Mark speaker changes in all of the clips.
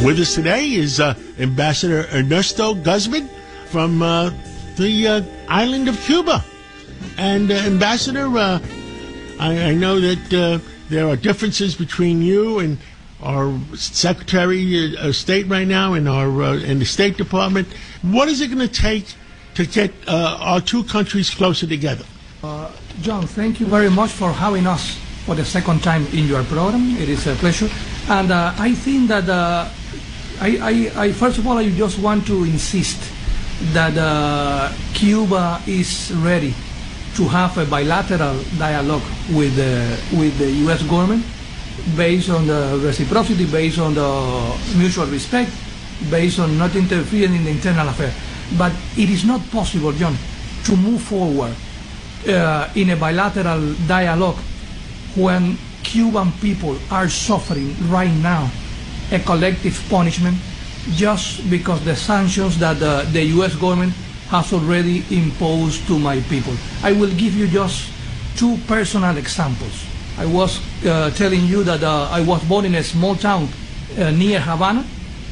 Speaker 1: With us today is Ambassador Ernesto Guzman from the island of Cuba. And Ambassador, I know that there are differences between you and our Secretary of State right now and the State Department. What is it going to take to get our two countries closer together?
Speaker 2: John, thank you very much for having us for the second time in your program. It is a pleasure. And I think that I first of all, I just want to insist that Cuba is ready to have a bilateral dialogue with the U.S. government based on the reciprocity, based on the mutual respect, based on not interfering in the internal affairs. But it is not possible, John, to move forward in a bilateral dialogue when Cuban people are suffering right now a collective punishment just because the sanctions that the U.S. government has already imposed to my people. I will give you just two personal examples. I was telling you that I was born in a small town near Havana,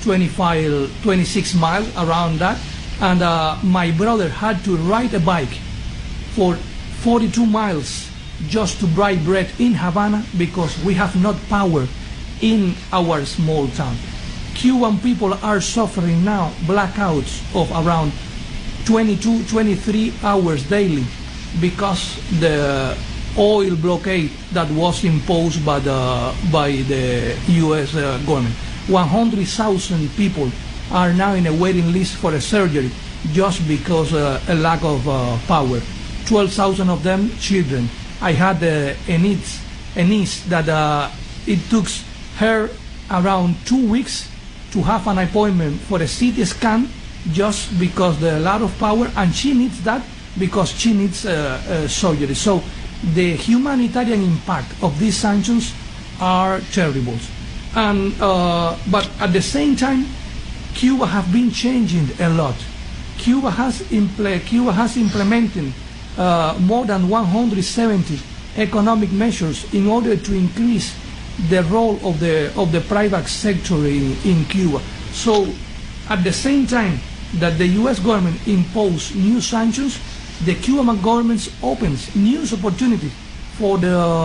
Speaker 2: 26 miles around that, and my brother had to ride a bike for 42 miles just to buy bread in Havana because we have not power in our small town. Cuban people are suffering now blackouts of around 22, 23 hours daily because the oil blockade that was imposed by the U.S. government. 100,000 people are now in a waiting list for a surgery just because a lack of power. 12,000 of them children. I had a niece that it took her around 2 weeks to have an appointment for a CT scan just because the lack of power, and she needs that because she needs surgery. So the humanitarian impact of these sanctions are terrible. And but at the same time, Cuba has been changing a lot. Cuba has implemented more than 170 economic measures in order to increase the role of the private sector in Cuba. So at the same time that the U.S. government imposed new sanctions, the Cuban government opens new opportunities for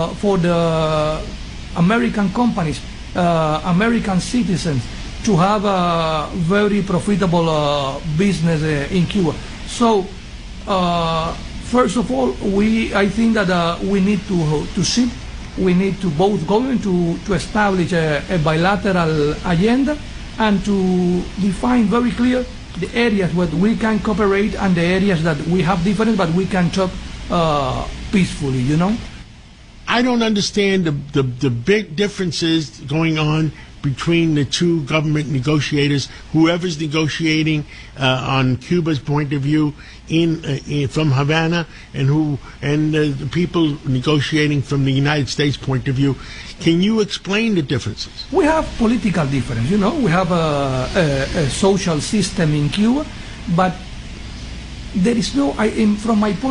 Speaker 2: the American companies, American citizens, to have a very profitable business in Cuba. So first of all, I think that we need to sit. We need to both government to establish a bilateral agenda and to define very clear the areas where we can cooperate and the areas that we have different, but we can talk peacefully, you know?
Speaker 1: I don't understand the big differences going on between the two government negotiators, whoever's negotiating on Cuba's point of view from Havana, and the people negotiating from the United States point of view. Can you explain the differences?
Speaker 2: We have political difference, you know. We have a social system in Cuba, but there is no, from my point